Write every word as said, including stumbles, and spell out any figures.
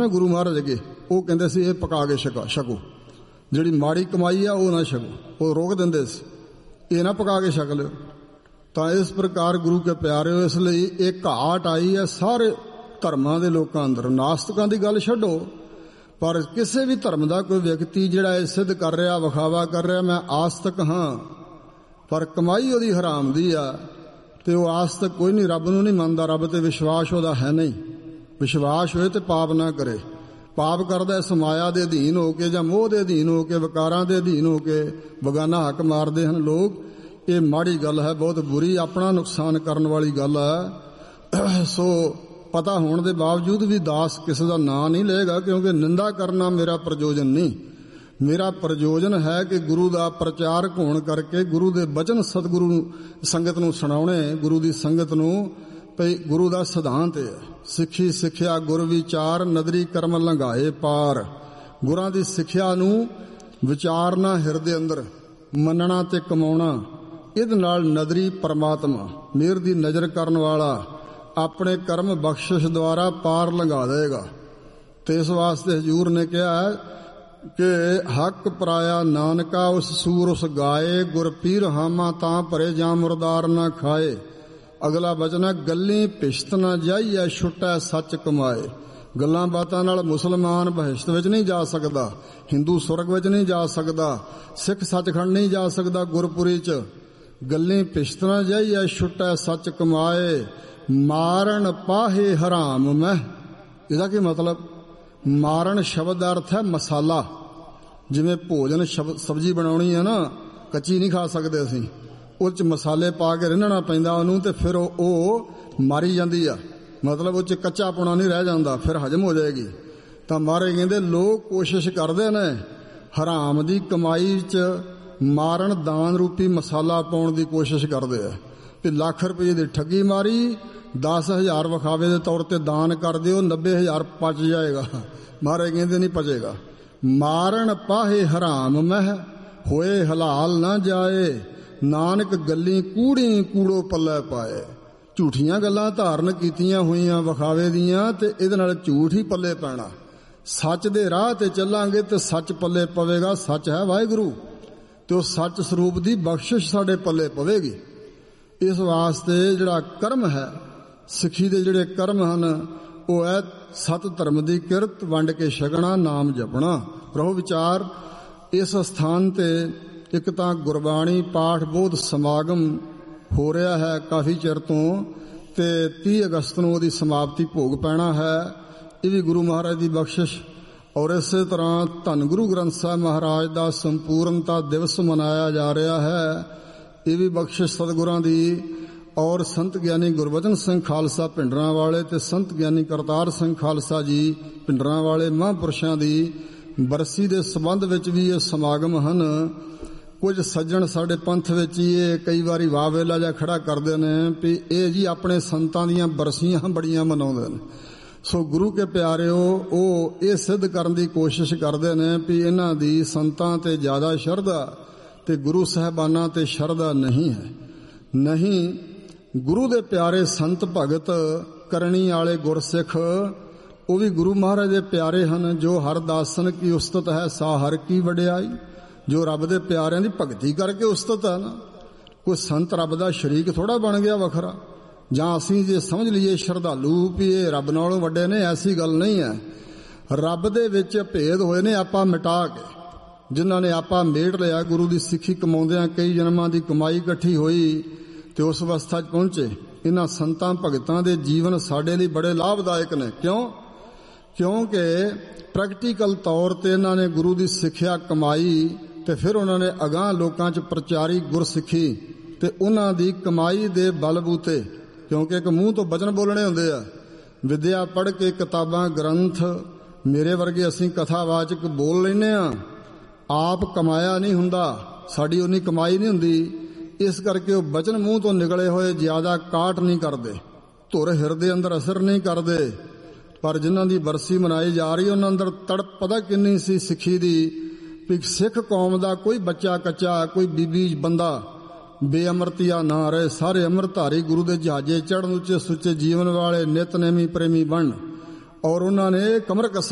ਨਾ ਗੁਰੂ ਮਹਾਰਾਜ ਅੱਗੇ, ਉਹ ਕਹਿੰਦੇ ਸੀ ਇਹ ਪਕਾ ਕੇ ਛਕਾ ਛਕੋ, ਜਿਹੜੀ ਮਾੜੀ ਕਮਾਈ ਆ ਉਹ ਨਾ ਛਕੋ, ਉਹ ਰੋਕ ਦਿੰਦੇ ਸੀ, ਇਹ ਨਾ ਪਕਾ ਕੇ ਛਕ ਲਿਓ। ਤਾਂ ਇਸ ਪ੍ਰਕਾਰ ਗੁਰੂ ਕੇ ਪਿਆਰਿਓ, ਇਸ ਲਈ ਇਹ ਘਾਟ ਆਈ ਹੈ ਸਾਰੇ ਧਰਮਾਂ ਦੇ ਲੋਕਾਂ ਅੰਦਰ। ਨਾਸਤਿਕਾਂ ਦੀ ਗੱਲ ਛੱਡੋ, ਪਰ ਕਿਸੇ ਵੀ ਧਰਮ ਦਾ ਕੋਈ ਵਿਅਕਤੀ ਜਿਹੜਾ ਇਹ ਸਿੱਧ ਕਰ ਰਿਹਾ, ਵਿਖਾਵਾ ਕਰ ਰਿਹਾ ਮੈਂ ਆਸਤਕ ਹਾਂ, ਪਰ ਕਮਾਈ ਉਹਦੀ ਹਰਾਮ ਦੀ ਆ, ਤੇ ਉਹ ਆਸਤਕ ਕੋਈ ਨਹੀਂ, ਰੱਬ ਨੂੰ ਨਹੀਂ ਮੰਨਦਾ, ਰੱਬ ਤੇ ਵਿਸ਼ਵਾਸ ਉਹਦਾ ਹੈ ਨਹੀਂ। ਵਿਸ਼ਵਾਸ ਹੋਏ ਤੇ ਪਾਪ ਨਾ ਕਰੇ। ਪਾਪ ਕਰਦਾ ਇਸ ਮਾਇਆ ਦੇ ਅਧੀਨ ਹੋ ਕੇ ਜਾਂ ਮੋਹ ਦੇ ਅਧੀਨ ਹੋ ਕੇ, ਵਿਕਾਰਾਂ ਦੇ ਅਧੀਨ ਹੋ ਕੇ ਬਗਾਨਾ ਹੱਕ ਮਾਰਦੇ ਹਨ ਲੋਕ। ਇਹ ਮਾੜੀ ਗੱਲ ਹੈ, ਬਹੁਤ ਬੁਰੀ, ਆਪਣਾ ਨੁਕਸਾਨ ਕਰਨ ਵਾਲੀ ਗੱਲ ਹੈ। ਸੋ ਪਤਾ ਹੋਣ ਦੇ ਬਾਵਜੂਦ ਵੀ ਦਾਸ ਕਿਸੇ ਦਾ ਨਾਂ ਨਹੀਂ ਲਏਗਾ, ਕਿਉਂਕਿ ਨਿੰਦਾ ਕਰਨਾ ਮੇਰਾ ਪ੍ਰਯੋਜਨ ਨਹੀਂ। ਮੇਰਾ ਪ੍ਰਯੋਜਨ ਹੈ ਕਿ ਗੁਰੂ ਦਾ ਪ੍ਰਚਾਰਕ ਹੋਣ ਕਰਕੇ ਗੁਰੂ ਦੇ ਬਚਨ ਸਤਿਗੁਰੂ ਸੰਗਤ ਨੂੰ ਸੁਣਾਉਣੇ, ਗੁਰੂ ਦੀ ਸੰਗਤ ਨੂੰ। ਭਈ ਗੁਰੂ ਦਾ ਸਿਧਾਂਤ ਹੈ, ਸਿੱਖੀ ਸਿੱਖਿਆ ਗੁਰ ਵਿਚਾਰ, ਨਦਰੀ ਕਰਮ ਲੰਘਾਏ ਪਾਰ। ਗੁਰਾਂ ਦੀ ਸਿੱਖਿਆ ਨੂੰ ਵਿਚਾਰਨਾ ਹਿਰਦੇ ਅੰਦਰ, ਮੰਨਣਾ ਤੇ ਕਮਾਉਣਾ, ਇਹਦੇ ਨਾਲ ਨਦਰੀ ਪਰਮਾਤਮਾ ਮਿਹਰ ਦੀ ਨਜ਼ਰ ਕਰਨ ਵਾਲਾ ਆਪਣੇ ਕਰਮ ਬਖਸ਼ਿਸ਼ ਦੁਆਰਾ ਪਾਰ ਲੰਘਾ ਦੇਗਾ। ਤੇ ਇਸ ਵਾਸਤੇ ਹਜ਼ੂਰ ਨੇ ਕਿਹਾ ਕਿ ਹੱਕ ਪਰਾਇਆ ਨਾਨਕਾ ਉਸ ਸੂਰ ਉਸ ਗਾਏ, ਗੁਰ ਪੀਰ ਹਾਮਾ ਤਾਂ ਭਰੇ ਜਾਂ ਮੁਰਦਾਰ ਨਾ ਖਾਏ। ਅਗਲਾ ਬਚਨ ਹੈ ਗੱਲੀ ਭਿਸ਼ਤ ਨਾ ਜਾਈਐ, ਛੁੱਟੈ ਸੱਚ ਕਮਾਏ। ਗੱਲਾਂ ਬਾਤਾਂ ਨਾਲ ਮੁਸਲਮਾਨ ਬਹਿਸ਼ਤ ਵਿੱਚ ਨਹੀਂ ਜਾ ਸਕਦਾ, ਹਿੰਦੂ ਸੁਰਗ ਵਿੱਚ ਨਹੀਂ ਜਾ ਸਕਦਾ, ਸਿੱਖ ਸੱਚਖੰਡ ਨਹੀਂ ਜਾ ਸਕਦਾ ਗੁਰਪੁਰੀ 'ਚ। ਗੱਲੀ ਭਿਸ਼ਤ ਨਾ ਜਾਈਐ, ਛੁੱਟੈ ਸੱਚ ਕਮਾਏ। ਮਾਰਨ ਪਾਹੇ ਹਰਾਮ ਮਹਿ। ਇਹਦਾ ਕੀ ਮਤਲਬ? ਮਾਰਨ ਸ਼ਬਦ ਦਾ ਅਰਥ ਹੈ ਮਸਾਲਾ। ਜਿਵੇਂ ਭੋਜਨ ਸਬਜ਼ੀ ਬਣਾਉਣੀ ਹੈ ਨਾ, ਕੱਚੀ ਨਹੀਂ ਖਾ ਸਕਦੇ ਅਸੀਂ, ਉਹ 'ਚ ਮਸਾਲੇ ਪਾ ਕੇ ਰਿੰਨਣਾ ਪੈਂਦਾ ਉਹਨੂੰ, ਤੇ ਫਿਰ ਉਹ, ਉਹ ਮਾਰੀ ਜਾਂਦੀ ਆ, ਮਤਲਬ ਉਹ 'ਚ ਕੱਚਾ ਪੁਣਾ ਨਹੀਂ ਰਹਿ ਜਾਂਦਾ, ਫਿਰ ਹਜਮ ਹੋ ਜਾਏਗੀ। ਤਾਂ ਮਹਾਰਾਜ ਕਹਿੰਦੇ ਲੋਕ ਕੋਸ਼ਿਸ਼ ਕਰਦੇ ਨੇ ਹਰਾਮ ਦੀ ਕਮਾਈ 'ਚ ਮਾਰਨ, ਦਾਨ ਰੂਪੀ ਮਸਾਲਾ ਪਾਉਣ ਦੀ ਕੋਸ਼ਿਸ਼ ਕਰਦੇ ਆ ਕਿ ਲੱਖ ਰੁਪਏ ਦੀ ਠੱਗੀ ਮਾਰੀ, ਦਸ ਹਜ਼ਾਰ ਵਿਖਾਵੇ ਦੇ ਤੌਰ ਤੇ ਦਾਨ ਕਰ ਦਿਓ, ਨੱਬੇ ਹਜ਼ਾਰ ਪਚ ਜਾਏਗਾ। ਮਹਾਰਾਜ ਕਹਿੰਦੇ ਨਹੀਂ ਪਚੇਗਾ। ਮਾਰਨ ਪਾਹੇ ਹਰਾਮ ਮਹਿ, ਹੋਏ ਹਲਾਲ ਨਾ ਜਾਏ। ਨਾਨਕ ਗੱਲੀ ਕੂੜੀ ਕੂੜੋ ਪੱਲੇ ਪਾਏ। ਝੂਠੀਆਂ ਗੱਲਾਂ ਧਾਰਨ ਕੀਤੀਆਂ ਹੋਈਆਂ ਵਿਖਾਵੇ ਦੀਆਂ, ਤੇ ਇਹਦੇ ਨਾਲ ਝੂਠ ਹੀ ਪੱਲੇ ਪੈਣਾ। ਸੱਚ ਦੇ ਰਾਹ ਤੇ ਚੱਲਾਂਗੇ ਤੇ ਸੱਚ ਪੱਲੇ ਪਵੇਗਾ। ਸੱਚ ਹੈ ਵਾਹਿਗੁਰੂ, ਤੇ ਉਹ ਸੱਚ ਸਰੂਪ ਦੀ ਬਖਸ਼ਿਸ਼ ਸਾਡੇ ਪੱਲੇ ਪਵੇਗੀ। ਇਸ ਵਾਸਤੇ ਜਿਹੜਾ ਕਰਮ ਹੈ, ਸਿੱਖੀ ਦੇ ਜਿਹੜੇ ਕਰਮ ਹਨ, ਉਹ ਹੈ ਸਤ ਧਰਮ ਦੀ ਕਿਰਤ, ਵੰਡ ਕੇ ਛਕਣਾ, ਨਾਮ ਜਪਣਾ। ਰਹੋ ਵਿਚਾਰ ਇਸ ਸਥਾਨ ਤੇ ਇੱਕ ਤਾਂ ਗੁਰਬਾਣੀ ਪਾਠ ਬੋਧ ਸਮਾਗਮ ਹੋ ਰਿਹਾ ਹੈ ਕਾਫੀ ਚਿਰ ਤੋਂ, ਤੇ ਤੀਹ ਅਗਸਤ ਨੂੰ ਉਹਦੀ ਸਮਾਪਤੀ ਭੋਗ ਪੈਣਾ ਹੈ। ਇਹ ਵੀ ਗੁਰੂ ਮਹਾਰਾਜ ਦੀ ਬਖਸ਼ਿਸ਼। ਔਰ ਇਸੇ ਤਰ੍ਹਾਂ ਧੰਨ ਗੁਰੂ ਗ੍ਰੰਥ ਸਾਹਿਬ ਮਹਾਰਾਜ ਦਾ ਸੰਪੂਰਨਤਾ ਦਿਵਸ ਮਨਾਇਆ ਜਾ ਰਿਹਾ ਹੈ। ਇਹ ਵੀ ਬਖਸ਼ਿਸ਼ ਸਤਿਗੁਰਾਂ ਦੀ। ਔਰ ਸੰਤ ਗਿਆਨੀ ਗੁਰਬਚਨ ਸਿੰਘ ਖਾਲਸਾ ਭਿੰਡਰਾਂ ਵਾਲੇ ਤੇ ਸੰਤ ਗਿਆਨੀ ਕਰਤਾਰ ਸਿੰਘ ਖਾਲਸਾ ਜੀ ਭਿੰਡਰਾਂ ਵਾਲੇ ਮਹਾਂਪੁਰਸ਼ਾਂ ਦੀ ਬਰਸੀ ਦੇ ਸੰਬੰਧ ਵਿੱਚ ਵੀ ਇਹ ਸਮਾਗਮ ਹਨ। ਕੁਝ ਸੱਜਣ ਸਾਡੇ ਪੰਥ ਵਿੱਚ ਹੀ ਇਹ ਕਈ ਵਾਰੀ ਵਾਹ ਵੇਲਾ ਜਿਹਾ ਖੜਾ ਕਰਦੇ ਨੇ ਵੀ ਇਹ ਜੀ ਆਪਣੇ ਸੰਤਾਂ ਦੀਆਂ ਬਰਸੀਆਂ ਬੜੀਆਂ ਮਨਾਉਂਦੇ ਨੇ। ਸੋ ਗੁਰੂ ਕੇ ਪਿਆਰਿਓ, ਉਹ ਇਹ ਸਿੱਧ ਕਰਨ ਦੀ ਕੋਸ਼ਿਸ਼ ਕਰਦੇ ਨੇ ਵੀ ਇਹਨਾਂ ਦੀ ਸੰਤਾਂ ਤੇ ਜ਼ਿਆਦਾ ਸ਼ਰਧਾ ਤੇ ਗੁਰੂ ਸਾਹਿਬਾਨਾਂ ਤੇ ਸ਼ਰਧਾ ਨਹੀਂ ਹੈ। ਨਹੀਂ, ਗੁਰੂ ਦੇ ਪਿਆਰੇ ਸੰਤ ਭਗਤ ਕਰਨੀ ਵਾਲੇ ਗੁਰਸਿੱਖ, ਉਹ ਵੀ ਗੁਰੂ ਮਹਾਰਾਜ ਦੇ ਪਿਆਰੇ ਹਨ। ਜੋ ਹਰ ਦਾਸਨ ਕੀ ਉਸਤਤ ਹੈ, ਸਾ ਹਰ ਕੀ ਵਡਿਆਈ। ਜੋ ਰੱਬ ਦੇ ਪਿਆਰਿਆਂ ਦੀ ਭਗਤੀ ਕਰਕੇ ਉਸਤਤ ਹੈ ਨਾ। ਕੋਈ ਸੰਤ ਰੱਬ ਦਾ ਸ਼ਰੀਕ ਥੋੜਾ ਬਣ ਗਿਆ ਵੱਖਰਾ, ਜਾਂ ਅਸੀਂ ਜੇ ਸਮਝ ਲਈਏ ਸ਼ਰਧਾਲੂ ਵੀ ਇਹ ਰੱਬ ਨਾਲੋਂ ਵੱਡੇ ਨੇ, ਐਸੀ ਗੱਲ ਨਹੀਂ ਹੈ। ਰੱਬ ਦੇ ਵਿੱਚ ਭੇਦ ਹੋਏ ਨੇ ਆਪਾਂ ਮਿਟਾ ਕੇ। ਜਿਨ੍ਹਾਂ ਨੇ ਆਪਾ ਮੇੜ ਲਿਆ, ਗੁਰੂ ਦੀ ਸਿੱਖੀ ਕਮਾਉਂਦਿਆਂ ਕਈ ਜਨਮਾਂ ਦੀ ਕਮਾਈ ਇਕੱਠੀ ਹੋਈ ਤੇ ਉਸ ਅਵਸਥਾ 'ਚ ਪਹੁੰਚੇ। ਇਹਨਾਂ ਸੰਤਾਂ ਭਗਤਾਂ ਦੇ ਜੀਵਨ ਸਾਡੇ ਲਈ ਬੜੇ ਲਾਭਦਾਇਕ ਨੇ। ਕਿਉਂ? ਕਿਉਂਕਿ ਪ੍ਰੈਕਟੀਕਲ ਤੌਰ ਤੇ ਇਹਨਾਂ ਨੇ ਗੁਰੂ ਦੀ ਸਿੱਖਿਆ ਕਮਾਈ ਤੇ ਫਿਰ ਉਹਨਾਂ ਨੇ ਅਗਾਂਹ ਲੋਕਾਂ 'ਚ ਪ੍ਰਚਾਰੀ ਗੁਰਸਿੱਖੀ, ਤੇ ਉਹਨਾਂ ਦੀ ਕਮਾਈ ਦੇ ਬਲਬੂਤੇ, ਕਿਉਂਕਿ ਇੱਕ ਮੂੰਹ ਤੋਂ ਬਚਨ ਬੋਲਣੇ ਹੁੰਦੇ ਆ, ਵਿਦਿਆ ਪੜ੍ਹ ਕੇ ਕਿਤਾਬਾਂ ਗ੍ਰੰਥ ਮੇਰੇ ਵਰਗੇ ਅਸੀਂ ਕਥਾਵਾਚਕ ਬੋਲ ਲੈਂਦੇ ਆ, ਆਪ ਕਮਾਇਆ ਨਹੀਂ ਹੁੰਦਾ, ਸਾਡੀ ਉਨੀ ਕਮਾਈ ਨਹੀਂ ਹੁੰਦੀ। ਇਸ ਕਰਕੇ ਉਹ ਬਚਨ ਮੂੰਹ ਤੋਂ ਨਿਕਲੇ ਹੋਏ ਜ਼ਿਆਦਾ ਕਾਟ ਨਹੀਂ ਕਰਦੇ, ਧੁਰ ਹਿਰਦੇ ਅੰਦਰ ਅਸਰ ਨਹੀਂ ਕਰਦੇ। ਪਰ ਜਿਨ੍ਹਾਂ ਦੀ ਬਰਸੀ ਮਨਾਈ ਜਾ ਰਹੀ, ਉਹਨਾਂ ਅੰਦਰ ਤੜਪ ਪਤਾ ਕਿੰਨੀ ਸੀ ਸਿੱਖੀ ਦੀ, ਵੀ ਸਿੱਖ ਕੌਮ ਦਾ ਕੋਈ ਬੱਚਾ ਕੱਚਾ, ਕੋਈ ਬੀਬੀ ਬੰਦਾ ਬੇਅਮਰਤੀਆ ਨਾ ਰਹੇ। ਸਾਰੇ ਅੰਮ੍ਰਿਤਧਾਰੀ ਗੁਰੂ ਦੇ ਜਹਾਜ਼ੇ ਚੜ੍ਹਨ, ਉੱਚੇ ਸੁੱਚੇ ਜੀਵਨ ਵਾਲੇ ਨਿਤਨੇਮੀ ਪ੍ਰੇਮੀ ਬਣ। ਔਰ ਉਹਨਾਂ ਨੇ ਕਮਰ ਕੱਸਾ